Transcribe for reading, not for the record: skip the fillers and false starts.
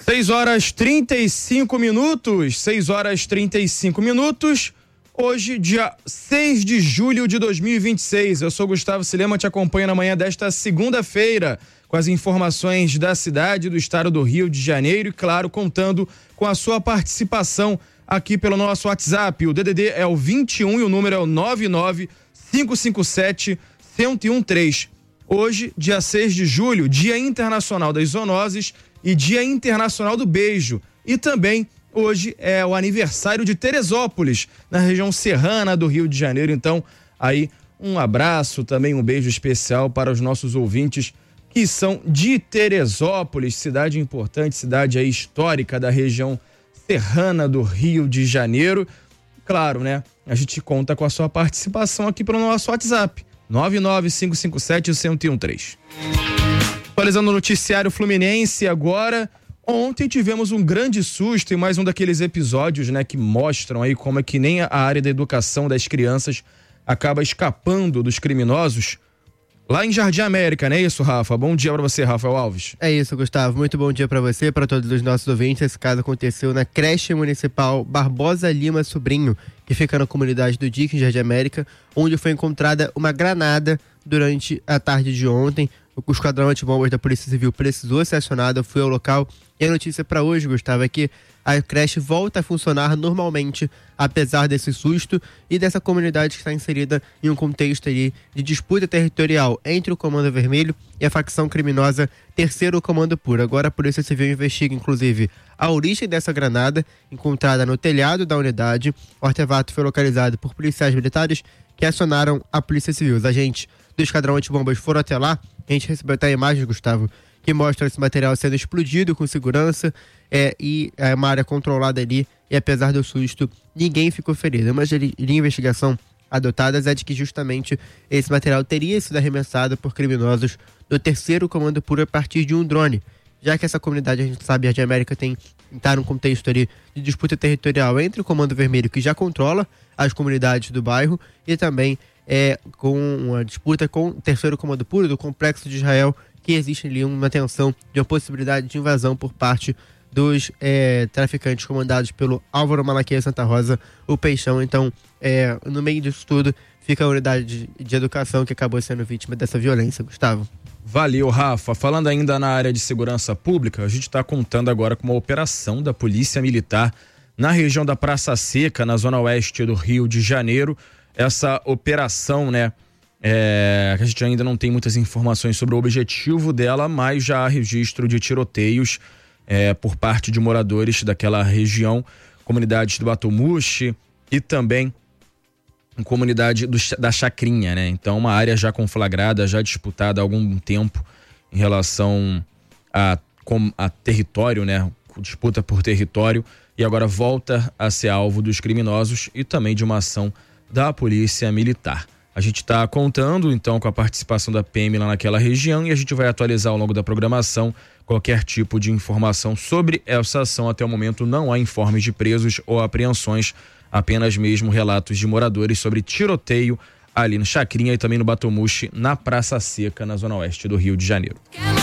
6h35. Hoje, dia 6 de julho de 2026. Eu sou Gustavo Silema, te acompanho na manhã desta segunda-feira com as informações da cidade, do estado do Rio de Janeiro e, claro, contando com a sua participação aqui pelo nosso WhatsApp. O DDD é o 21 e o número é o 99557-1013. Hoje, dia 6 de julho, Dia Internacional das Zoonoses e Dia Internacional do Beijo. E também hoje é o aniversário de Teresópolis, na região serrana do Rio de Janeiro. Então, aí um abraço, também um beijo especial para os nossos ouvintes que são de Teresópolis, cidade importante, cidade aí histórica da região serrana do Rio de Janeiro. Claro, né? A gente conta com a sua participação aqui pelo nosso WhatsApp, 99557-1013. Atualizando o noticiário fluminense agora. Ontem tivemos um grande susto em mais um daqueles episódios, né, que mostram aí como é que nem a área da educação das crianças acaba escapando dos criminosos. Lá em Jardim América, não é isso, Rafa? Bom dia pra você, Rafael Alves. É isso, Gustavo. Muito bom dia pra você, pra todos os nossos ouvintes. Esse caso aconteceu na creche municipal Barbosa Lima Sobrinho, que fica na comunidade do Dique, em Jardim América, onde foi encontrada uma granada durante a tarde de ontem. O esquadrão antibombas da Polícia Civil precisou ser acionado, foi ao local. E a notícia para hoje, Gustavo, é que a creche volta a funcionar normalmente, apesar desse susto e dessa comunidade que está inserida em um contexto ali de disputa territorial entre o Comando Vermelho e a facção criminosa Terceiro Comando Puro. Agora a Polícia Civil investiga, inclusive, a origem dessa granada encontrada no telhado da unidade. O artefato foi localizado por policiais militares que acionaram a Polícia Civil. Os agentes do esquadrão antibombas foram até lá. A gente recebeu até imagens, Gustavo, que mostram esse material sendo explodido com segurança e é uma área controlada ali, e apesar do susto, ninguém ficou ferido. Uma linha de investigação adotadas é de que justamente esse material teria sido arremessado por criminosos do Terceiro Comando Puro a partir de um drone, já que essa comunidade, a gente sabe, a Jardim América está num contexto ali de disputa territorial entre o Comando Vermelho, que já controla as comunidades do bairro, e também com uma disputa com o Terceiro Comando Puro do Complexo de Israel, que existe ali uma tensão de uma possibilidade de invasão por parte dos traficantes comandados pelo Álvaro Malaquias Santa Rosa, o Peixão. Então, no meio disso tudo, fica a unidade de educação que acabou sendo vítima dessa violência, Gustavo. Valeu, Rafa. Falando ainda na área de segurança pública, a gente está contando agora com uma operação da Polícia Militar na região da Praça Seca, na zona oeste do Rio de Janeiro. Essa operação, né, que a gente ainda não tem muitas informações sobre o objetivo dela, mas já há registro de tiroteios por parte de moradores daquela região, comunidades do Batomushi e também comunidade da Chacrinha, né? Então, uma área já conflagrada, já disputada há algum tempo em relação a território, né? Disputa por território, e agora volta a ser alvo dos criminosos e também de uma ação da Polícia Militar. A gente está contando, então, com a participação da PM lá naquela região, e a gente vai atualizar ao longo da programação qualquer tipo de informação sobre essa ação. Até o momento não há informes de presos ou apreensões, apenas mesmo relatos de moradores sobre tiroteio ali no Chacrinha e também no Batomushi, na Praça Seca, na zona oeste do Rio de Janeiro.